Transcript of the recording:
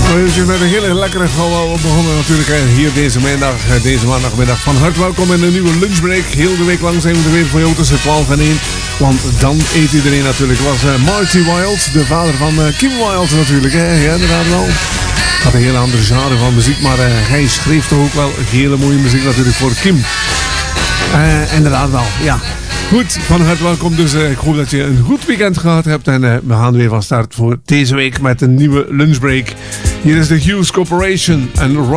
We met een hele lekkere gauw begonnen natuurlijk hier deze maandagmiddag. Van harte welkom in een nieuwe lunchbreak. Heel de week lang zijn we er weer voor jou tussen 12 en 1. Want dan eet iedereen natuurlijk. Was Marty Wilde, de vader van Kim Wilde natuurlijk. Ja, inderdaad wel. Had een hele andere genre van muziek, maar hij schreef toch ook wel hele mooie muziek natuurlijk voor Kim. Inderdaad wel, ja. Goed, van harte welkom. Dus ik hoop dat je een goed weekend gehad hebt. En we gaan weer van start voor deze week met een nieuwe lunchbreak. Hier is de Hughes Corporation en